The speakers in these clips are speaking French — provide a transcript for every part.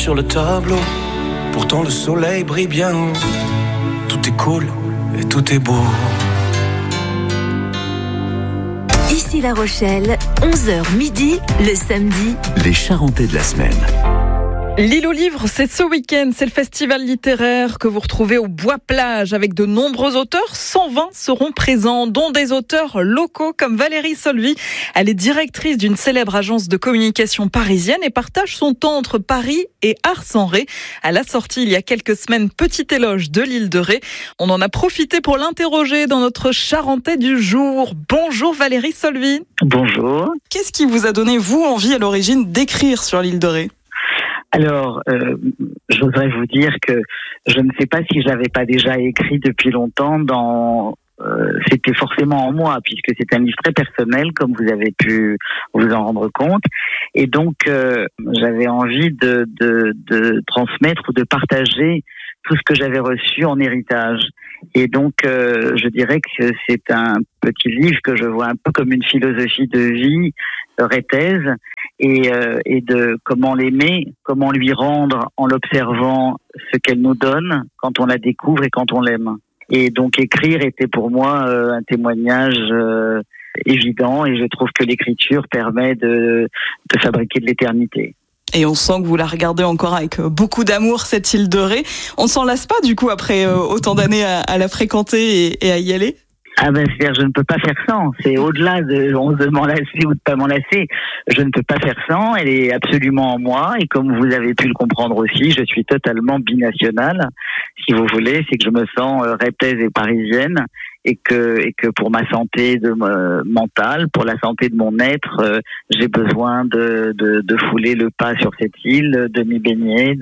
sur le tableau. Pourtant le soleil brille bien haut. Tout est cool et tout est beau. Ici La Rochelle, 11h midi, le samedi. Les Charentais de la semaine. L'île aux livres, c'est ce week-end, c'est le festival littéraire que vous retrouvez au Bois-Plage avec de nombreux auteurs. 120 seront présents, dont des auteurs locaux comme Valérie Solvy. Elle est directrice d'une célèbre agence de communication parisienne et partage son temps entre Paris et Ars-en-Ré. Elle a sorti il y a quelques semaines Petit éloge de l'île de Ré. On en a profité pour l'interroger dans notre Charentais du jour. Bonjour Valérie Solvy. Bonjour. Qu'est-ce qui vous a donné, vous, envie à l'origine d'écrire sur l'île de Ré ? Alors, j'oserais vous dire que je ne sais pas si je l'avais pas déjà écrit depuis longtemps c'était forcément en moi, puisque c'est un livre très personnel, comme vous avez pu vous en rendre compte. Et donc, j'avais envie de transmettre ou de partager tout ce que j'avais reçu en héritage. Et donc, je dirais que c'est un petit livre que je vois un peu comme une philosophie de vie rétaise et de comment l'aimer, comment lui rendre en l'observant ce qu'elle nous donne quand on la découvre et quand on l'aime. Et donc, écrire était pour moi un témoignage évident, et je trouve que l'écriture permet de fabriquer de l'éternité. Et on sent que vous la regardez encore avec beaucoup d'amour, cette île de Ré. On s'en lasse pas, du coup, après autant d'années à la fréquenter et à y aller ? Ah ben, c'est-à-dire, je ne peux pas faire sans. C'est au-delà de m'en lasser ou de pas m'en lasser. Je ne peux pas faire sans. Elle est absolument en moi. Et comme vous avez pu le comprendre aussi, je suis totalement binationale. Si vous voulez, c'est que je me sens rétaise et parisienne. Et que pour ma santé mentale, pour la santé de mon être, j'ai besoin de fouler le pas sur cette île, de m'y baigner,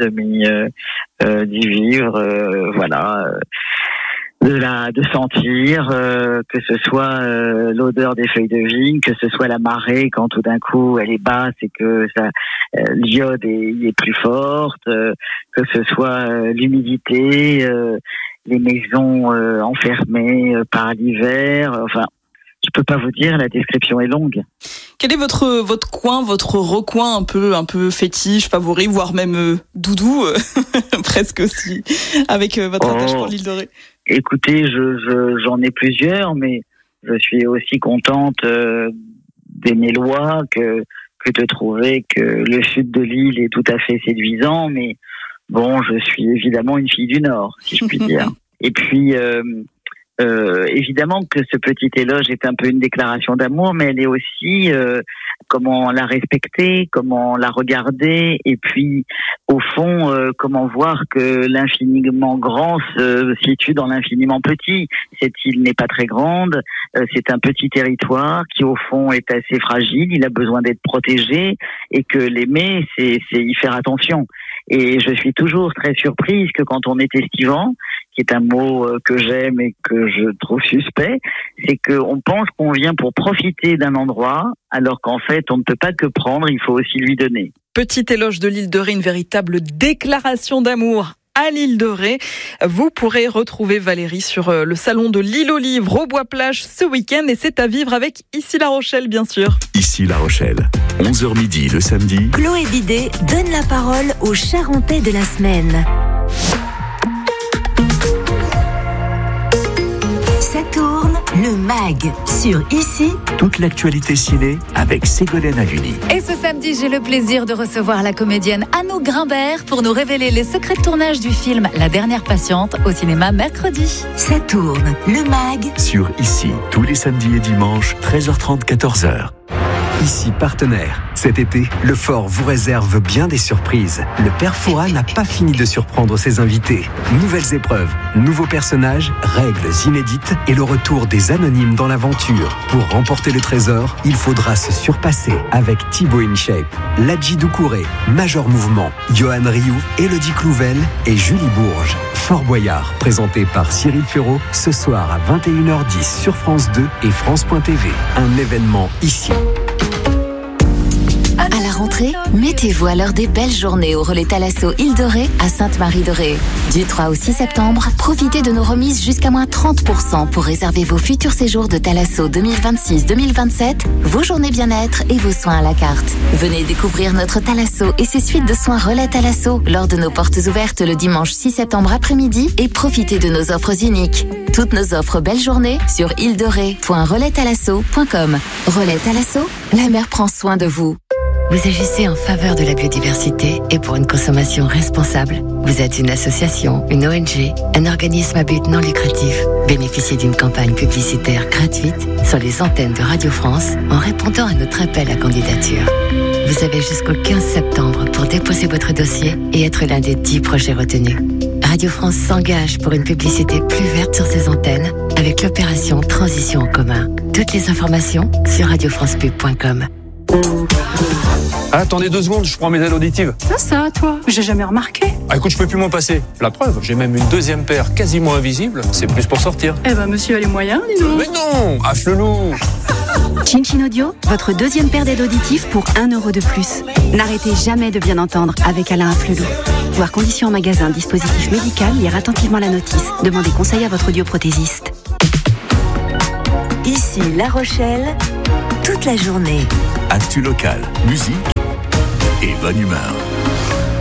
d'y vivre, voilà. De sentir que ce soit l'odeur des feuilles de vigne, que ce soit la marée quand tout d'un coup elle est basse et que l'iode est plus forte, que ce soit l'humidité, les maisons enfermées par l'hiver. Enfin, je peux pas vous dire, la description est longue. Quel est votre coin, votre recoin un peu fétiche, favori, voire même doudou, presque aussi, avec votre attache pour l'île de Ré? Écoutez, j'en ai plusieurs, mais je suis aussi contente des Mélois que de trouver que le sud de l'île est tout à fait séduisant, mais bon, je suis évidemment une fille du Nord, si je puis dire. Et puis, évidemment que ce petit éloge est un peu une déclaration d'amour, mais elle est aussi comment la respecter, comment la regarder, et puis au fond, comment voir que l'infiniment grand se situe dans l'infiniment petit. Cette île n'est pas très grande, c'est un petit territoire qui au fond est assez fragile, il a besoin d'être protégé, et que l'aimer, c'est y faire attention. Et je suis toujours très surprise que quand on est estivant, qui est un mot que j'aime et que je trouve suspect, c'est qu'on pense qu'on vient pour profiter d'un endroit, alors qu'en fait, on ne peut pas que prendre, il faut aussi lui donner. Petit éloge de l'île de Ré, une véritable déclaration d'amour à l'île de Ré. Vous pourrez retrouver Valérie sur le salon de l'île aux livres au Bois-Plage ce week-end, et c'est à vivre avec Ici La Rochelle, bien sûr. Ici La Rochelle, 11h midi le samedi. Chloé Bidet donne la parole aux Charentais de la semaine. Ça tourne, le MAG, sur Ici. Toute l'actualité ciné avec Ségolène Haluni. Et ce samedi, j'ai le plaisir de recevoir la comédienne Anouk Grimbert pour nous révéler les secrets de tournage du film La Dernière Patiente au cinéma mercredi. Ça tourne, le MAG. Sur Ici, tous les samedis et dimanches, 13h30, 14h. Ici Partenaire. Cet été, le Fort vous réserve bien des surprises. Le Père Fouras n'a pas fini de surprendre ses invités. Nouvelles épreuves, nouveaux personnages, règles inédites et le retour des anonymes dans l'aventure. Pour remporter le trésor, il faudra se surpasser avec Thibaut InShape, Ladji Doucouré, Major Mouvement, Johan Rioux, Élodie Clouvel et Julie Bourges. Fort Boyard, présenté par Cyril Ferraud, ce soir à 21h10 sur France 2 et France.tv. Un événement ici. À la rentrée, mettez-vous à l'heure des belles journées au relais Thalasso Île de Ré à Sainte-Marie-de-Ré. Du 3 au 6 septembre, profitez de nos remises jusqu'à moins 30% pour réserver vos futurs séjours de Thalasso 2026-2027, vos journées bien-être et vos soins à la carte. Venez découvrir notre Thalasso et ses suites de soins relais Thalasso lors de nos portes ouvertes le dimanche 6 septembre après-midi et profitez de nos offres uniques. Toutes nos offres belle journée sur île-de-ré.relais-thalasso.com. Relais Thalasso, la mer prend soin de vous. Vous agissez en faveur de la biodiversité et pour une consommation responsable. Vous êtes une association, une ONG, un organisme à but non lucratif. Bénéficiez d'une campagne publicitaire gratuite sur les antennes de Radio France en répondant à notre appel à candidature. Vous avez jusqu'au 15 septembre pour déposer votre dossier et être l'un des 10 projets retenus. Radio France s'engage pour une publicité plus verte sur ses antennes avec l'opération Transition en commun. Toutes les informations sur radiofrancepub.com. Attendez 2 secondes, je prends mes aides auditives. Ça, toi, j'ai jamais remarqué. Ah écoute, je peux plus m'en passer. La preuve, j'ai même une 2e paire quasiment invisible. C'est plus pour sortir. Eh ben, monsieur a les moyens, dis donc. Mais non, Afflelou. Chin Audio, votre 2e paire d'aides auditives pour 1 € de plus. N'arrêtez jamais de bien entendre avec Alain Afflelou. Voir conditions en magasin, dispositif médical, lire attentivement la notice. Demandez conseil à votre audioprothésiste. Ici La Rochelle, toute la journée. Actu local, musique et bonne humeur.